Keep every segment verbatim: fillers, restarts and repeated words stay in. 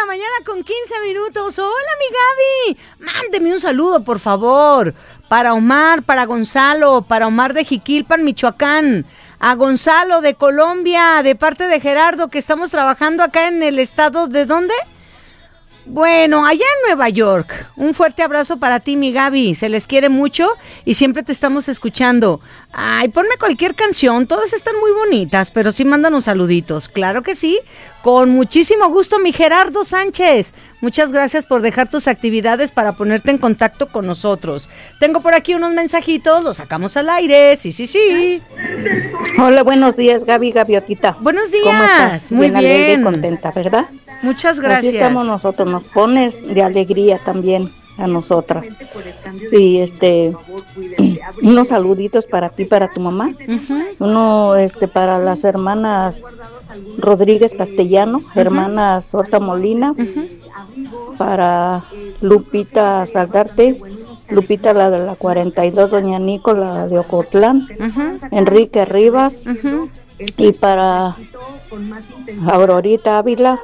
la mañana con quince minutos. Hola, mi Gaby. Mándeme un saludo, por favor. Para Omar, para Gonzalo, para Omar de Jiquilpan, Michoacán. A Gonzalo de Colombia, de parte de Gerardo, que estamos trabajando acá en el estado, ¿de dónde? Bueno, allá en Nueva York. Un fuerte abrazo para ti, mi Gaby. Se les quiere mucho y siempre te estamos escuchando. Ay, ponme cualquier canción. Todas están muy bonitas, pero sí mándanos saluditos. Claro que sí. Con muchísimo gusto, mi Gerardo Sánchez. Muchas gracias por dejar tus actividades para ponerte en contacto con nosotros. Tengo por aquí unos mensajitos. Los sacamos al aire. Sí, sí, sí. Hola, buenos días, Gaby Gaviotita. Buenos días. ¿Cómo estás? Muy bien. Alegre y contenta, ¿verdad? Muchas gracias. Así estamos nosotros, nos pones de alegría también a nosotras. Y este, unos saluditos para ti, para tu mamá. Uh-huh. Uno este para las hermanas Rodríguez Castellano, uh-huh. hermanas Horta Molina, uh-huh. para Lupita Saldarte, Lupita la de la cuarenta y dos, doña Nicola de Ocotlán, uh-huh. Enrique Rivas, uh-huh. y para Aurorita Ávila,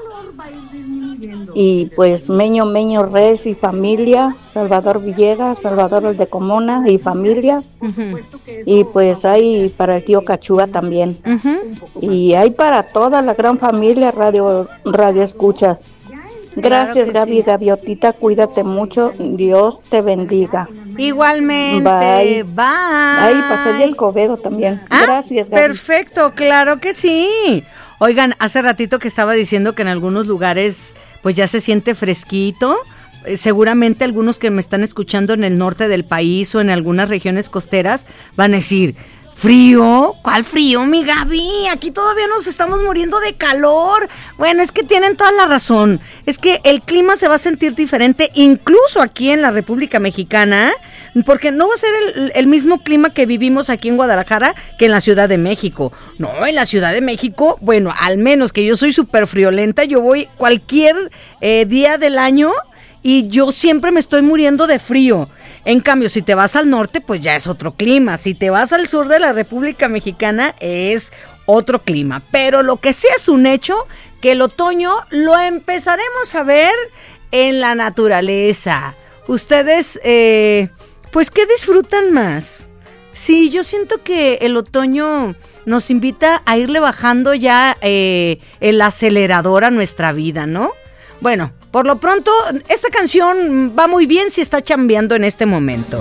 y pues Meño Meño Reyes y familia, Salvador Villegas, Salvador el de Comona y familia, uh-huh. y pues hay para el tío Cachúa también, uh-huh. y hay para toda la gran familia Radio Radio Escuchas. Gracias, claro, Gaby, sí. Gaviotita, cuídate mucho, Dios te bendiga. Igualmente, bye. Bye. Ahí pasé el Escobedo también. ¿Ah? Gracias, Gaby. Perfecto, claro que sí. Oigan, hace ratito que estaba diciendo que en algunos lugares pues ya se siente fresquito. Eh, seguramente algunos que me están escuchando en el norte del país o en algunas regiones costeras van a decir, ¿frío? ¿Cuál frío, mi Gaby? Aquí todavía nos estamos muriendo de calor. Bueno, es que tienen toda la razón. Es que el clima se va a sentir diferente, incluso aquí en la República Mexicana, porque no va a ser el, el mismo clima que vivimos aquí en Guadalajara que en la Ciudad de México. No, en la Ciudad de México, bueno, al menos que yo soy súper friolenta, yo voy cualquier eh, día del año y yo siempre me estoy muriendo de frío. En cambio, si te vas al norte, pues ya es otro clima. Si te vas al sur de la República Mexicana, es otro clima. Pero lo que sí es un hecho, que el otoño lo empezaremos a ver en la naturaleza. Ustedes, eh, pues, ¿qué disfrutan más? Sí, yo siento que el otoño nos invita a irle bajando ya eh, el acelerador a nuestra vida, ¿no? Bueno, por lo pronto, esta canción va muy bien si está chambeando en este momento.